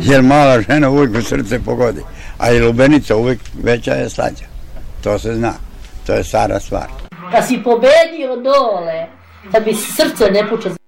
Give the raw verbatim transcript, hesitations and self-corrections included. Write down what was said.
jer mala žena uvijek u srce pogodi, a i lubenica uvijek veća je slađa. To se zna, to je stara stvar. Da si pobedio dole, da bi srce ne puče